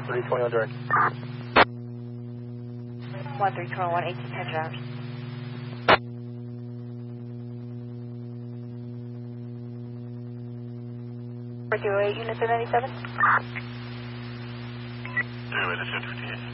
320 on direct. 1321, 1810 drivers. For 208 units at 97? 208 is 258.